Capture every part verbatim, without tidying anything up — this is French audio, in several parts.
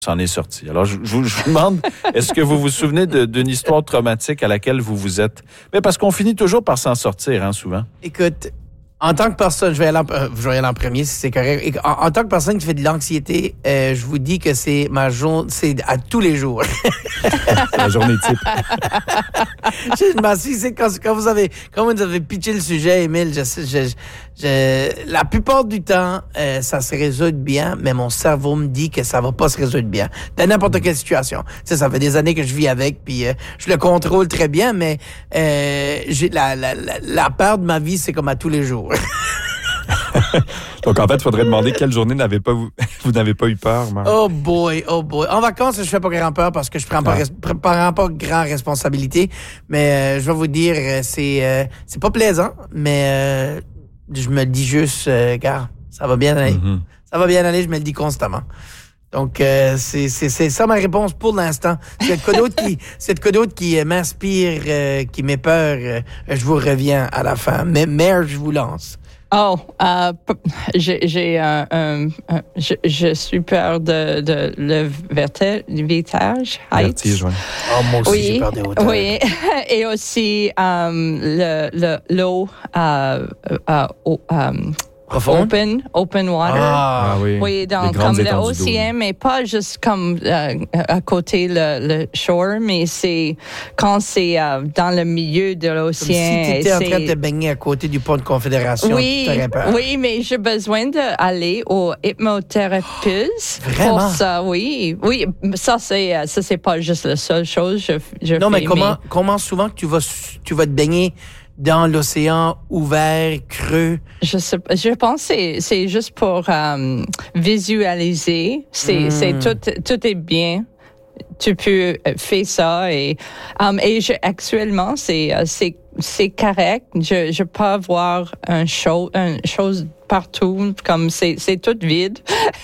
s'en est sorti. Alors, je, je, vous, je vous demande, est-ce que vous vous souvenez de, d'une histoire traumatique à laquelle vous vous êtes... Mais parce qu'on finit toujours par s'en sortir, hein, souvent. Écoute, en tant que personne, je vais aller en, euh, je vais aller en premier si c'est correct. En, en tant que personne qui fait de l'anxiété, euh, je vous dis que c'est ma journée, c'est à tous les jours. C'est la journée type. je m'en suis, c'est quand, quand vous avez, quand vous avez pitché le sujet, Émile, je, je, je, je, la plupart du temps, euh, ça se résout bien, mais mon cerveau me dit que ça va pas se résoudre bien. Dans n'importe quelle situation. Tu sais, ça fait des années que je vis avec, puis euh, je le contrôle très bien, mais euh, j'ai la, la, la, la peur de ma vie, c'est comme à tous les jours. Donc, en fait, il faudrait demander quelle journée n'avez pas vous, vous n'avez pas eu peur, Marc. Oh boy, oh boy. En vacances, je fais pas grand peur parce que je prends pas, Ah. res- prends pas grand responsabilité. Mais euh, je vais vous dire, euh, c'est euh, c'est pas plaisant, mais euh, je me le dis juste, euh, gars, ça va bien aller. Mm-hmm. Ça va bien aller, je me le dis constamment. Donc, euh, c'est, c'est, c'est ça ma réponse pour l'instant. C'est de quoi d'autre qui, c'est de quoi d'autre qui euh, m'inspire, euh, qui m'épeure. Euh, je vous reviens à la fin. Mais, mère, je vous lance. Oh, euh, p- j'ai, j'ai un, un, un- je, je suis peur de, de le vertige, vertige, heights. Vertige, ouais. Oh, moi aussi, Oui, j'ai peur des hauteurs. oui, et aussi euh, le, le, l'eau euh, euh, euh, euh, Profonde? open, open water. Ah, Ah oui. Oui, Les donc grandes comme étendues l'océan, mais pas juste comme euh, à côté le, le shore, mais c'est quand c'est euh, dans le milieu de Comme l'océan. si tu étais en c'est- train de te baigner à côté du pont de Confédération. oui, t'aurais peur. oui, mais j'ai besoin d'aller au hypnothérapeute Vraiment? pour ça. Oui, oui, ça c'est euh, ça c'est pas juste la seule chose. Je, je Non, fais, mais comment, comment souvent que tu vas, tu vas te baigner dans l'océan ouvert, creux? Je sais, pas, je pense que c'est, c'est juste pour euh, visualiser. C'est, Mm. c'est tout, tout est bien. Tu peux faire ça et um, et je, actuellement c'est euh, c'est c'est correct. Je je peux avoir un show un chose partout comme c'est c'est tout vide.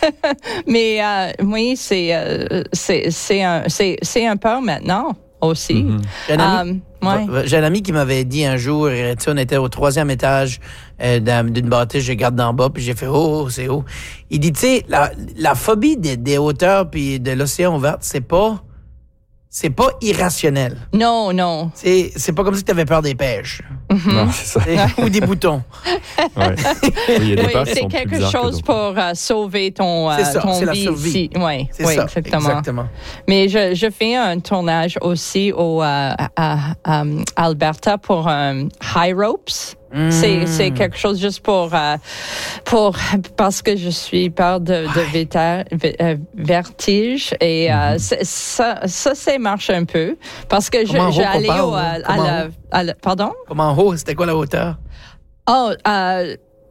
Mais euh, oui c'est euh, c'est c'est un c'est c'est un peu maintenant aussi. Mm-hmm. J'ai un ami, Um, ouais. j'ai un ami qui m'avait dit un jour, euh, tu sais, on était au troisième étage euh, d'un- d'une bâtisse, je regarde d'en bas, puis j'ai fait « Oh, c'est haut ». Il dit, tu sais, la, la phobie des, des hauteurs puis de l'océan ouvert, c'est pas... C'est pas irrationnel. Non non. C'est, c'est pas comme si tu avais peur des pêches. Non, c'est ça. C'est- ou des boutons. Ouais. Oui, il y a des Oui, peurs qui c'est sont plus quelque bizarres que chose d'autres. pour euh, sauver ton, euh, C'est ça, ton c'est la vie survie. ici. Oui, C'est oui, ça, exactement. exactement. Mais je, je fais un tournage aussi au, euh, à, à, à Alberta pour um, High Ropes. Mm. C'est, c'est quelque chose juste pour, euh, pour, parce que je suis peur de, de véta- vé- euh, vertige et euh, c'est- ça, ça, ça marche un peu parce que je, Comment j'ai haut qu'on allé parle, au, à, hein? à Comment la, à la- pardon? Comment haut? C'était quoi la hauteur? Oh, euh,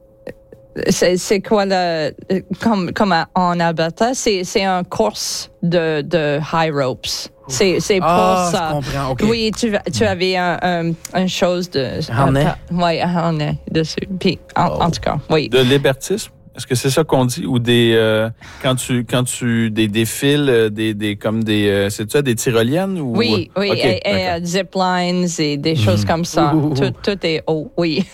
c'est, c'est quoi le, comme, comme à- en Alberta, c'est, c'est un course de, de high ropes. C'est, c'est pour Ah, ça. je comprends, OK. Oui, tu, tu avais un, un, un chose de... Harnais? Oui, un harnais dessus. Puis, en, Oh. en tout cas, oui. De l'hébertisme? Est-ce que c'est ça qu'on dit? Ou des... euh, quand tu... Quand tu des, des fils, euh, des, des... Comme des... Euh, c'est ça, des tyroliennes? Ou... Oui, oui, OK, et, et d'accord. euh, zip lines et des choses comme ça. Ouh. Tout, tout est haut, oui.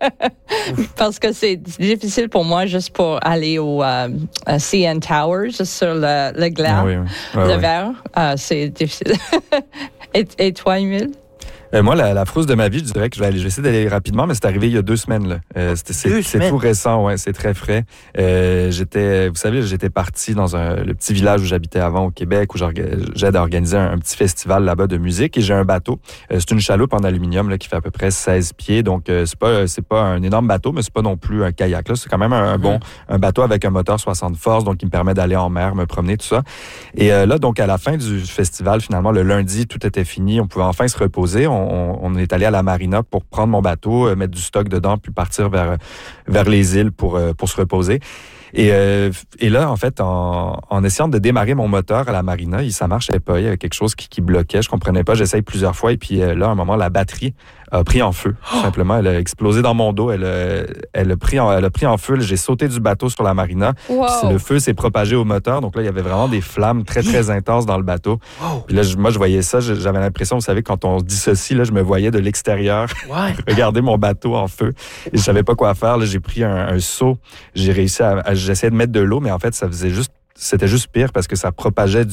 Parce que c'est difficile pour moi juste pour aller au euh, euh, C N Tower, juste sur le, le glace, Ah oui, oui. Ouais, le ouais. verre. Euh, c'est difficile. et, et toi, Emile? Euh, moi, la, la frousse de ma vie, je dirais que je vais, aller, je vais essayer d'aller rapidement, mais c'est arrivé il y a deux semaines. Là. Euh, c'était, c'est, Deux c'est semaines? tout récent, ouais, c'est très frais. Euh, j'étais, vous savez, j'étais parti dans un, le petit village où j'habitais avant au Québec, où j'aide à organiser un, un petit festival là-bas de musique, et j'ai un bateau. Euh, c'est une chaloupe en aluminium là, qui fait à peu près seize pieds, donc euh, c'est pas c'est pas un énorme bateau, mais c'est pas non plus un kayak. Là, c'est quand même un, un bon un bateau avec un moteur soixante forces, donc qui me permet d'aller en mer, me promener, tout ça. Et euh, là, donc à la fin du festival, finalement, le lundi, tout était fini, on pouvait enfin se reposer. On, on, on est allé à la marina pour prendre mon bateau, euh, mettre du stock dedans, puis partir vers vers les îles pour euh, pour se reposer. Et, euh, et là, en fait, en, en essayant de démarrer mon moteur à la marina, il, ça marchait pas. Il y avait quelque chose qui, qui bloquait. Je comprenais pas. J'essaye plusieurs fois. Et puis euh, là, à un moment, la batterie a pris en feu. Tout simplement, elle a explosé dans mon dos. Elle a, elle a, pris, en, elle a pris en feu. J'ai sauté du bateau sur la marina. Wow. Puis le feu s'est propagé au moteur. Donc là, il y avait vraiment des flammes très, très intenses dans le bateau. Puis là, je, moi, je voyais ça. Je- J'avais l'impression, vous savez, quand on se dissocie, là, je me voyais de l'extérieur Ouais. regarder mon bateau en feu. Et je savais pas quoi faire. Là, j'ai pris un, un seau. J'ai réussi à, à- j'essayais de mettre de l'eau, mais en fait, ça faisait juste c'était juste pire parce que ça propageait